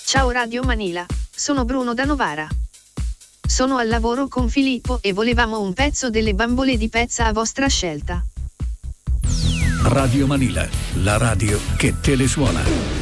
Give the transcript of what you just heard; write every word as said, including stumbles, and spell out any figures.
Ciao Radio Manila, sono Bruno da Novara. Sono al lavoro con Filippo e volevamo un pezzo delle Bambole di Pezza a vostra scelta. Radio Manila, la radio che te le suona.